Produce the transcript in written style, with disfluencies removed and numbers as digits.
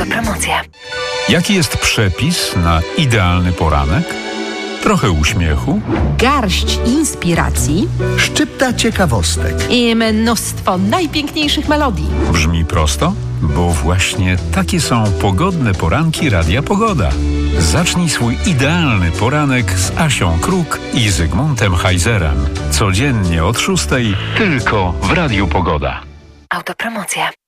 Autopromocja. Jaki jest przepis na idealny poranek? Trochę uśmiechu, Garść inspiracji Szczypta ciekawostek. i mnóstwo najpiękniejszych melodii. brzmi prosto, bo właśnie takie są pogodne poranki Radia Pogoda. Zacznij swój idealny poranek z Asią Kruk i Zygmuntem Heizerem. Codziennie od 6:00 tylko w Radiu Pogoda. Autopromocja.